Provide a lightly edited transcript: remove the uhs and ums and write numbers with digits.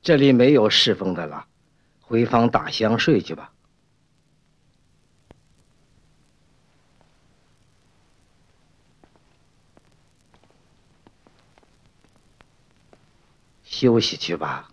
这里没有侍奉的了，回房打香睡去吧。休息去吧。